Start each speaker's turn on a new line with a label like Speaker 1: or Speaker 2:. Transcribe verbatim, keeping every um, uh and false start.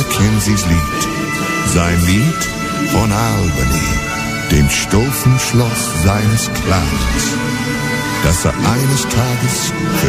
Speaker 1: Mackenzies Lied. Sein Lied von Albany, dem stolzen Schloss seines Clans, das er eines Tages für